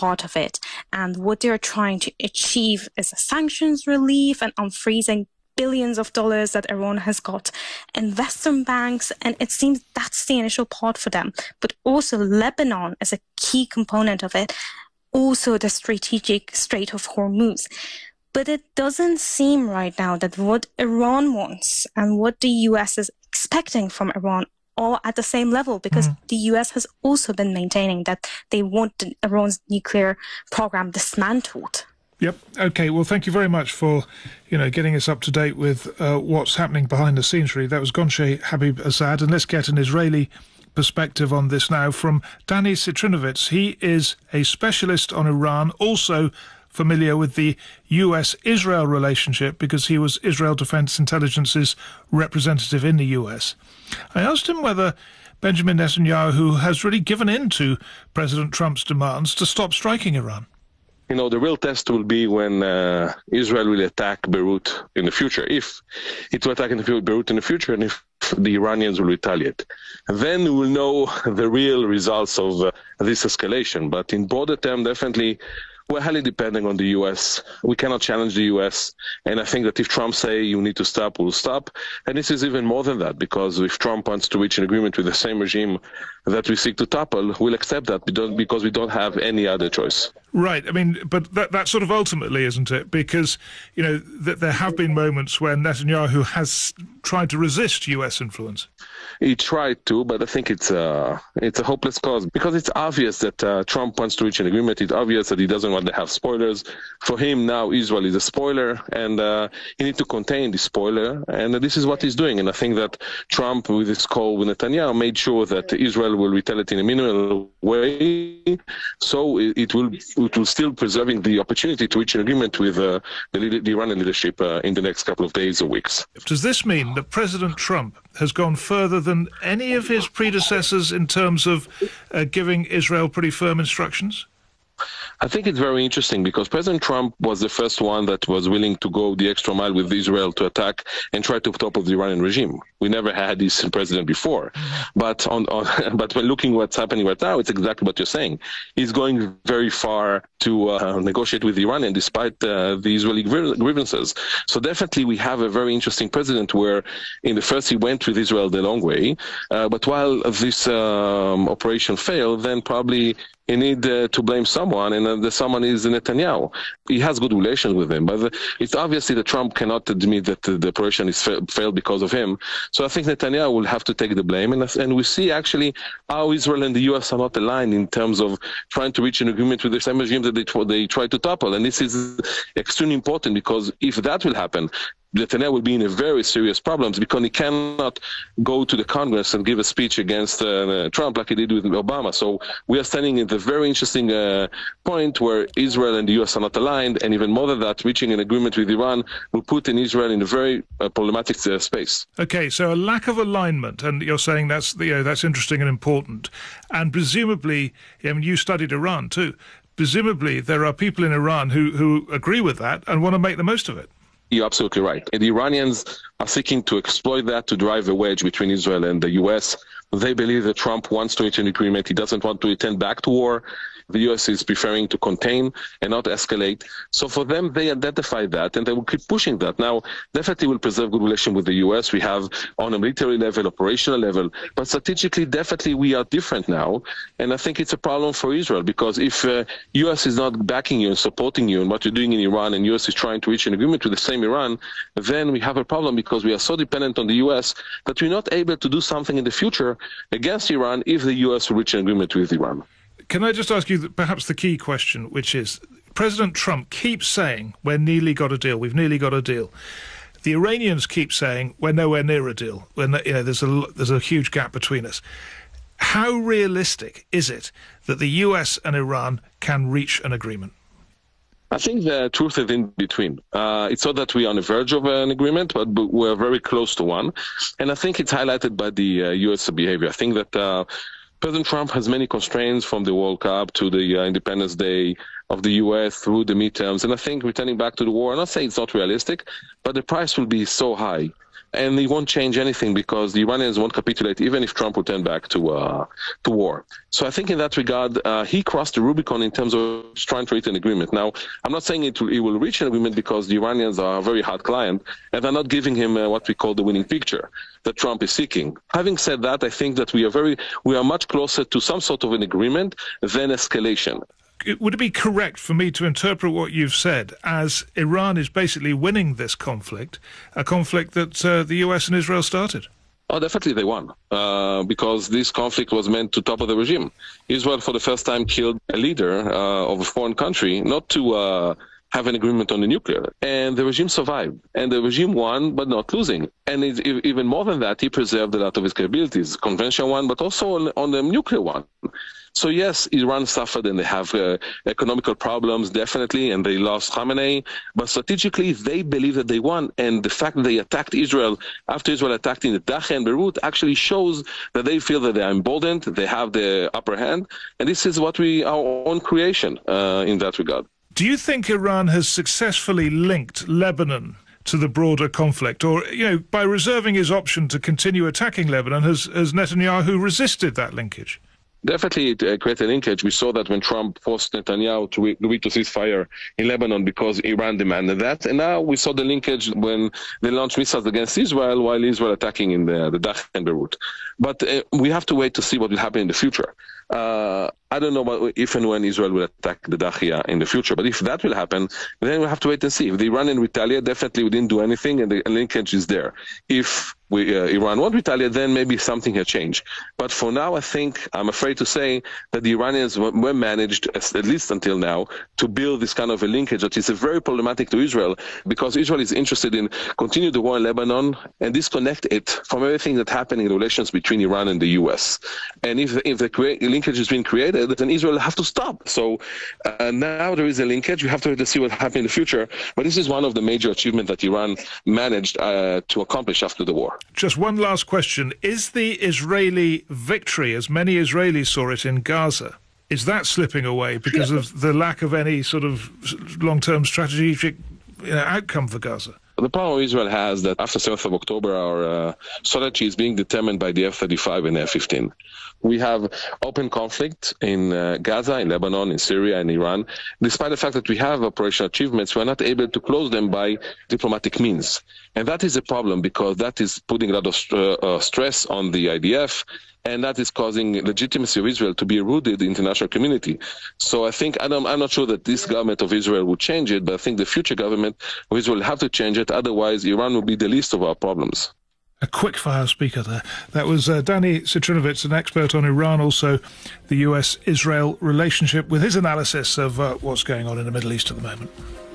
part of it. And what they're trying to achieve is a sanctions relief and unfreezing billions of dollars that Iran has got in Western banks. And it seems that's the initial part for them. But also Lebanon is a key component of it. Also the strategic Strait of Hormuz. But it doesn't seem right now that what Iran wants and what the US is expecting from Iran are at the same level, because the US has also been maintaining that they want Iran's nuclear program dismantled. Yep. Okay. Well, thank you very much for, getting us up to date with what's happening behind the scenes. Really, that was Gonche Habib-Azad, and let's get an Israeli perspective on this now from Danny Citrinovitz. He is a specialist on Iran, also familiar with the US-Israel relationship because he was Israel Defense Intelligence's representative in the US. I asked him whether Benjamin Netanyahu has really given in to President Trump's demands to stop striking Iran. The real test will be when Israel will attack Beirut in the future, if it will attack Beirut in the future, and if the Iranians will retaliate. Then we will know the real results of this escalation. But in broader terms, definitely, we're highly dependent on the U.S. We cannot challenge the U.S. And I think that if Trump say you need to stop, we'll stop. And this is even more than that, because if Trump wants to reach an agreement with the same regime that we seek to topple, we'll accept that because we don't have any other choice. Right. I mean, but that sort of ultimately, isn't it? Because, there have been moments when Netanyahu has tried to resist U.S. influence. He tried to, but I think it's a hopeless cause, because it's obvious that Trump wants to reach an agreement. It's obvious that he doesn't want to have spoilers. For him, now Israel is a spoiler, and he needs to contain the spoiler, and this is what he's doing. And I think that Trump, with his call with Netanyahu, made sure that Israel will retaliate in a minimal way, so it will still preserving the opportunity to reach an agreement with the Iranian leadership in the next couple of days or weeks. Does this mean that President Trump has gone further than any of his predecessors in terms of giving Israel pretty firm instructions? I think it's very interesting because President Trump was the first one that was willing to go the extra mile with Israel to attack and try to topple the Iranian regime. We never had this president before. But but when looking what's happening right now, it's exactly what you're saying. He's going very far to negotiate with Iran, despite the Israeli grievances. So definitely we have a very interesting president where in the first he went with Israel the long way. But while this operation failed, then probably he need to blame someone, and the someone is Netanyahu. He has good relations with him, but it's obviously that Trump cannot admit that the operation is failed because of him. So I think Netanyahu will have to take the blame, and we see actually how Israel and the U.S. are not aligned in terms of trying to reach an agreement with the same regime that they try to topple. And this is extremely important, because if that will happen, Netanyahu will be in a very serious problems, because he cannot go to the Congress and give a speech against Trump like he did with Obama. So we are standing at a very interesting point where Israel and the U.S. are not aligned, and even more than that, reaching an agreement with Iran will put in Israel in a very problematic space. Okay, so a lack of alignment, and you're saying that's interesting and important, and presumably, you studied Iran too. Presumably, there are people in Iran who agree with that and want to make the most of it. You're absolutely right. And the Iranians are seeking to exploit that to drive a wedge between Israel and the U.S. They believe that Trump wants to reach an agreement. He doesn't want to return back to war. The U.S. is preferring to contain and not escalate. So for them, they identify that, and they will keep pushing that. Now, definitely will preserve good relation with the U.S. We have on a military level, operational level, but strategically, definitely we are different now. And I think it's a problem for Israel, because if U.S. is not backing you and supporting you in what you're doing in Iran, and U.S. is trying to reach an agreement with the same Iran, then we have a problem, because we are so dependent on the U.S. that we're not able to do something in the future against Iran if the U.S. will reach an agreement with Iran. Can I just ask you perhaps the key question, which is President Trump keeps saying we've nearly got a deal. The Iranians keep saying we're nowhere near a deal. There's a huge gap between us. How realistic is it that the US and Iran can reach an agreement? I think the truth is in between. It's not that we are on the verge of an agreement, but we're very close to one. And I think it's highlighted by the U.S. behavior. I think that President Trump has many constraints, from the World Cup to the Independence Day of the U.S. through the midterms. And I think returning back to the war, I'm not saying it's not realistic, but the price will be so high and it won't change anything because the Iranians won't capitulate even if Trump will turn back to war. So I think in that regard, he crossed the Rubicon in terms of trying to reach an agreement. Now, I'm not saying it will reach an agreement because the Iranians are a very hard client and they're not giving him what we call the winning picture that Trump is seeking. Having said that, I think that we are much closer to some sort of an agreement than escalation. Would it be correct for me to interpret what you've said as Iran is basically winning this conflict, a conflict that the US and Israel started? Oh, definitely they won, because this conflict was meant to topple the regime. Israel, for the first time, killed a leader of a foreign country, not to have an agreement on the nuclear. And the regime survived. And the regime won, but not losing. And even more than that, he preserved a lot of his capabilities, conventional one, but also on the nuclear one. So yes, Iran suffered and they have economical problems, definitely, and they lost Khamenei. But strategically, they believe that they won. And the fact that they attacked Israel after Israel attacked in the Dakhla and Beirut actually shows that they feel that they are emboldened, they have the upper hand. And this is our own creation in that regard. Do you think Iran has successfully linked Lebanon to the broader conflict? Or, by reserving his option to continue attacking Lebanon, has Netanyahu resisted that linkage? Definitely, it created a linkage. We saw that when Trump forced Netanyahu to agree to ceasefire in Lebanon because Iran demanded that. And now we saw the linkage when they launched missiles against Israel while Israel attacking in the Dakhla and Beirut. But we have to wait to see what will happen in the future. I don't know if and when Israel will attack the Dakhla in the future, but if that will happen, then we'll have to wait and see. If the Iranians retaliate, definitely we didn't do anything, and the linkage is there. If Iran won't retaliate, then maybe something has changed. But for now, I'm afraid to say that the Iranians were managed, at least until now, to build this kind of a linkage that is very problematic to Israel, because Israel is interested in continue the war in Lebanon and disconnect it from everything that happened in relations between Iran and the U.S. And if the linkage has been created, then Israel have to stop. So now there is a linkage. We have to wait to see what happens in the future. But this is one of the major achievements that Iran managed to accomplish after the war. Just one last question. Is the Israeli victory, as many Israelis saw it in Gaza, is that slipping away because of the lack of any sort of long-term strategic outcome for Gaza? The problem Israel has that after 7th of October, our strategy is being determined by the F-35 and F-15. We have open conflict in Gaza, in Lebanon, in Syria, and Iran. Despite the fact that we have operational achievements, we're not able to close them by diplomatic means. And that is a problem because that is putting a lot of stress on the IDF, and that is causing legitimacy of Israel to be eroded in the international community. So I think, I'm not sure that this government of Israel will change it, but I think the future government of Israel will have to change it. Otherwise, Iran will be the least of our problems. A quick-fire speaker there. That was Danny Citrinowicz, an expert on Iran, also the US-Israel relationship, with his analysis of what's going on in the Middle East at the moment.